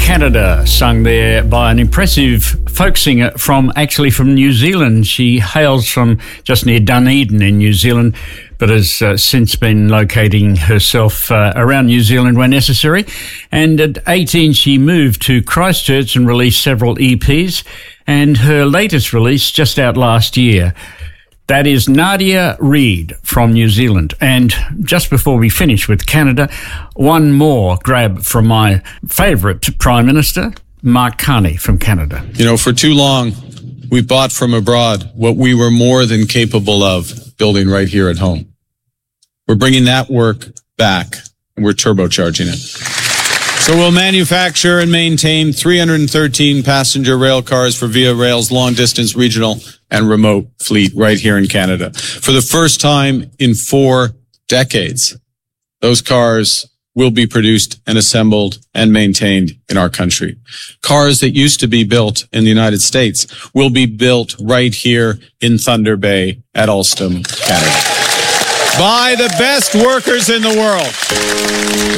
Canada, sung there by an impressive folk singer from New Zealand. She hails from just near Dunedin in New Zealand, but has since been locating herself around New Zealand where necessary. And at 18, she moved to Christchurch and released several EPs. And her latest release, just out last year, that is Nadia Reid from New Zealand. And just before we finish with Canada, one more grab from my favourite Prime Minister, Mark Carney from Canada. You know, for too long, we bought from abroad what we were more than capable of building right here at home. We're bringing that work back, and we're turbocharging it. So we'll manufacture and maintain 313 passenger rail cars for Via Rail's long-distance, regional, and remote fleet right here in Canada. For the first time in 4 decades, those cars will be produced and assembled and maintained in our country. Cars that used to be built in the United States will be built right here in Thunder Bay at Alstom, Canada, by the best workers in the world.